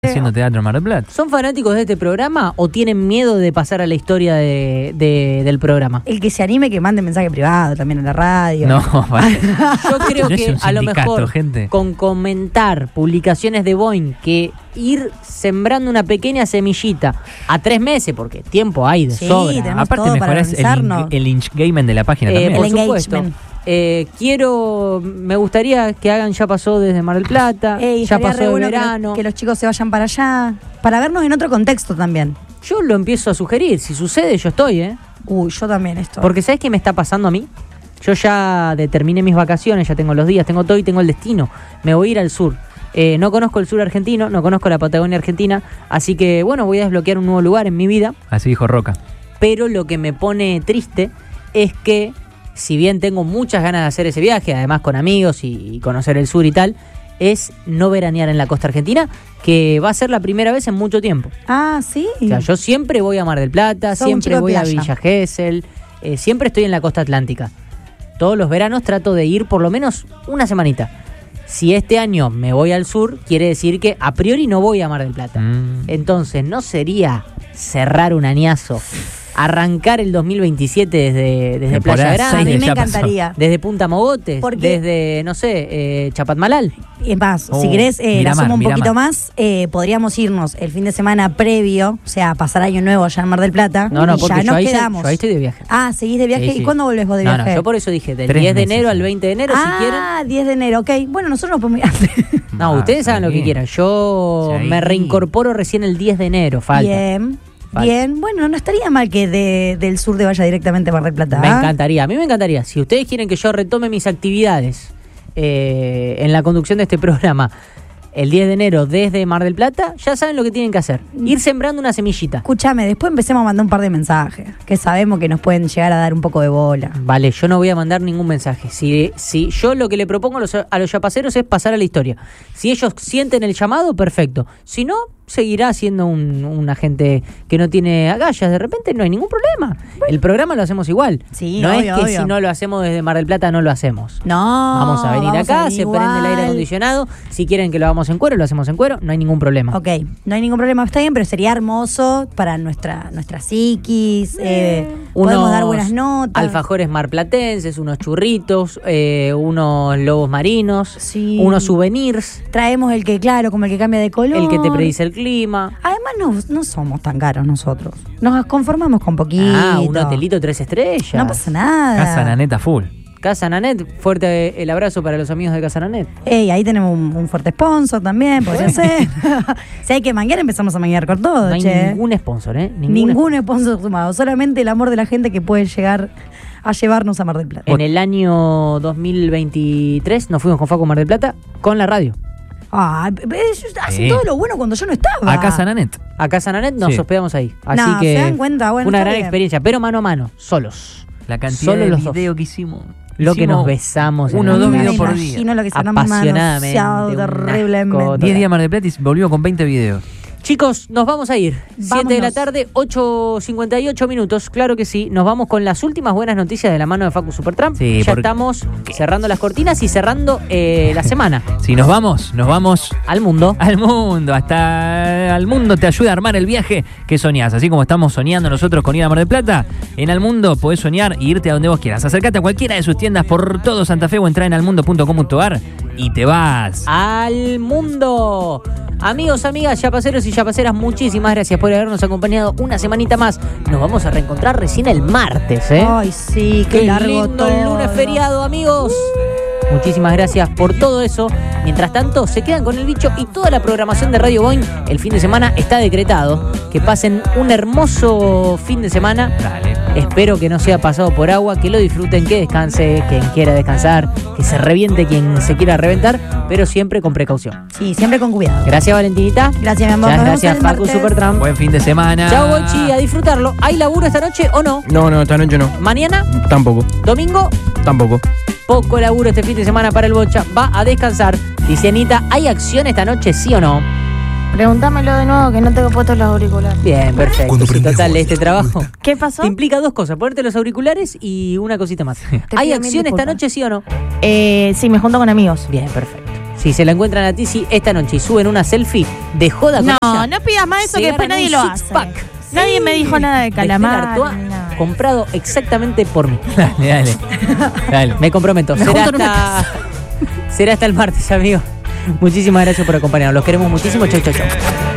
haciendo teatro en Mar del Plata. ¿Son fanáticos de este programa o tienen miedo de pasar a la historia del programa? El que se anime que mande mensaje privado también en la radio. No, vale. Yo creo No que es un a lo sindicato, mejor gente. con comentar publicaciones de Boeing, que ir sembrando una pequeña semillita a 3 meses, porque tiempo hay de Sí, sobra. tenemos Aparte todo para mejorás organizarnos. el engagement de la página también. Por El supuesto. engagement. Me gustaría que hagan Ya Pasó desde Mar del Plata, Ey, Ya estaría Pasó re de bueno verano. que los chicos se vayan para allá, para vernos en otro contexto también. Yo lo empiezo a sugerir, si sucede yo estoy, Uy, yo también estoy. Porque ¿sabes qué me está pasando a mí? Yo ya determiné mis vacaciones, ya tengo los días, tengo todo y tengo el destino. Me voy a ir al sur. No conozco el sur argentino, no conozco la Patagonia argentina, así que bueno, voy a desbloquear un nuevo lugar en mi vida. Así dijo Roca. Pero lo que me pone triste es que, si bien tengo muchas ganas de hacer ese viaje, además con amigos y conocer el sur y tal, es no veranear en la costa argentina, que va a ser la primera vez en mucho tiempo. Ah, ¿sí? O sea, yo siempre voy a Mar del Plata, Sos un siempre chico de voy a playa. Villa Gesell, siempre estoy en la costa atlántica. Todos los veranos trato de ir por lo menos una semanita. Si este año me voy al sur, quiere decir que a priori no voy a Mar del Plata. Entonces, ¿no sería cerrar un añazo? Arrancar el 2027 desde Temporada Playa A seis Grande, mí me ya pasó. encantaría. desde Punta Mogotes, Porque- desde, no sé, Chapatmalal. Es más, Oh, si querés, la Miramar, sumo un poquito Miramar. más, podríamos irnos el fin de semana previo, o sea, pasar año nuevo allá en Mar del Plata. No, y porque ya yo nos ahí, quedamos. yo ahí estoy de viaje. Ah, ¿seguís de viaje? Sí, sí. ¿Y cuándo volvés vos de viaje? No, yo por eso dije, del 3 10 de meses, enero al sí. 20 de enero, si quieren. Ah, 10 de enero, ok. Bueno, nosotros nos podemos ir antes. No, ustedes hagan lo que bien. quieran. Yo Sí. me reincorporo recién el 10 de enero, falta. Bien, Falta. bien. Bueno, no estaría mal que del sur te vaya directamente a Mar del Plata. Me ¿ah? encantaría, a mí me encantaría. Si ustedes quieren que yo retome mis actividades en la conducción de este programa el 10 de enero desde Mar del Plata, ya saben lo que tienen que hacer. Ir sembrando una semillita. Escúchame, después empecemos a mandar un par de mensajes que sabemos que nos pueden llegar a dar un poco de bola. Vale, yo no voy a mandar ningún mensaje. Si yo lo que le propongo a los yapaceros es pasar a la historia. Si ellos sienten el llamado, perfecto. Si no, seguirá siendo una gente que no tiene agallas. De repente no hay ningún problema. El programa lo hacemos igual. Sí, no obvio, es que obvio. si no lo hacemos desde Mar del Plata, no lo hacemos. No, Vamos a venir acá, venir se prende el aire igual. acondicionado. Si quieren que lo hagamos en cuero, lo hacemos en cuero. No hay ningún problema. Ok, no hay ningún problema, está bien, pero sería hermoso para nuestra psiquis. Podemos dar buenas notas. Alfajores marplatenses, unos churritos, unos lobos marinos, Sí. unos souvenirs, Traemos el que, claro, como el que cambia de color. el que te predice el clima. Además, no somos tan caros nosotros. Nos conformamos con poquito. Un hotelito 3 estrellas. No pasa nada. Casa Naneta full. Casa Nanet, fuerte el abrazo para los amigos de Casa Nanet. Ey, ahí tenemos un fuerte sponsor también, podría ser. Si hay que manguear, empezamos a manguear con todo, No hay che. ningún sponsor, ¿eh? Ningún sponsor sumado. Solamente el amor de la gente que puede llegar a llevarnos a Mar del Plata. En el año 2023 nos fuimos con Facu a Mar del Plata con la radio. Ah, ellos hacen Sí. todo lo bueno cuando yo no estaba. A Casa Nanet. A Casa Nanet nos Sí. hospedamos ahí. Así No, que ¿se dan cuenta? Bueno, fue una está gran bien. experiencia, pero mano a mano, solos. La cantidad Solo de los dos. video que hicimos. Lo que Hicimos nos besamos. uno o en dos la videos playa. por día. Imagino lo que se Apasionadamente, demasiado un asco terriblemente. 10 días Mar del Plata y volvió con 20 videos. Chicos, nos vamos a ir. 7 de la Vámonos. tarde, 8:58 minutos. Claro que sí. Nos vamos con las últimas buenas noticias de la mano de Facu Supertramp. Sí, ya porque- estamos cerrando las cortinas y cerrando la semana. Si nos vamos Al mundo. al mundo. Hasta al mundo te ayuda a armar el viaje que soñás. Así como estamos soñando nosotros con ir a Mar del Plata, en Al Mundo podés soñar y irte a donde vos quieras. Acércate a cualquiera de sus tiendas por todo Santa Fe o entra en almundo.com.ar y te vas. Al mundo. Amigos, amigas, yapaceros y yapaceras, muchísimas gracias por habernos acompañado una semanita más. Nos vamos a reencontrar recién el martes, ¿eh? Ay, sí, qué largo lindo el todo. lunes feriado, amigos. Muchísimas gracias por todo eso. Mientras tanto, se quedan con el bicho y toda la programación de Radio Boing. El fin de semana está decretado. Que pasen un hermoso fin de semana. Dale. Espero que no sea pasado por agua, que lo disfruten, que descanse quien quiera descansar, que se reviente quien se quiera reventar, pero siempre con precaución. Sí, siempre con cuidado. Gracias, Valentinita. Gracias, mi amor. Muchas Nos vemos gracias, el Facu martes. Supertramp. Buen fin de semana. Chao, Bochi, a disfrutarlo. ¿Hay laburo esta noche o no? No, esta noche no. ¿Mañana? Tampoco. ¿Domingo? Tampoco. Poco laburo este fin de semana para el Bocha. Va a descansar. Dice Anita, ¿hay acción esta noche, sí o no? Pregúntamelo de nuevo, que no tengo puestos los auriculares. Bien, perfecto. Sí, total, este trabajo ¿Qué pasó? te implica dos cosas. Ponerte los auriculares y una cosita más. ¿Hay pido mil acción esta disculpas. noche, sí o no? Sí, me junto con amigos. Bien, perfecto. Si se la encuentran a Tizi esta noche y suben una selfie de joda con ella, No pidas más eso se que después ganan nadie un lo hace. six-pack. Nadie me dijo nada de calamar. Estel Artois, ni nada. comprado exactamente por mí. Dale. Me comprometo. Será hasta el martes, amigos. Muchísimas gracias por acompañarnos. Los queremos muchísimo. Chau, chau, chau.